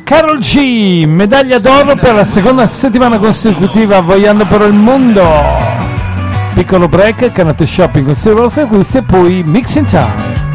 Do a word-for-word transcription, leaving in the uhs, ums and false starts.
Karol G, medaglia d'oro per la seconda settimana consecutiva vogliando per il mondo. Piccolo break, canate shopping con Silver acquisti e poi Mixing Time.